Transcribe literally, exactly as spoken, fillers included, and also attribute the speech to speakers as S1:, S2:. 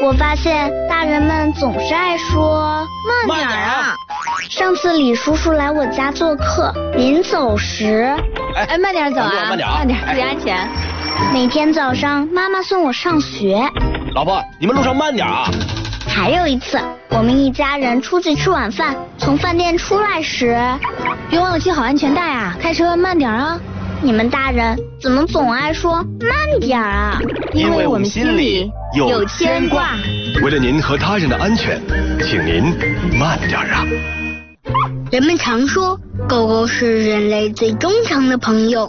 S1: 我发现大人们总是爱说
S2: 慢点啊。
S1: 上次李叔叔来我家做客，临走时，
S2: 哎，慢点走啊，
S3: 慢点，
S2: 慢点，注意安全。
S1: 每天早上妈妈送我上学。
S3: 老婆，你们路上慢点啊。
S1: 还有一次，我们一家人出去吃晚饭，从饭店出来时，
S2: 别忘了系好安全带啊，开车慢点啊。
S1: 你们大人怎么总爱说慢点啊？
S3: 因为我们心里有牵挂。
S4: 为了您和他人的安全，请您慢点啊。
S1: 人们常说，狗狗是人类最忠诚的朋友。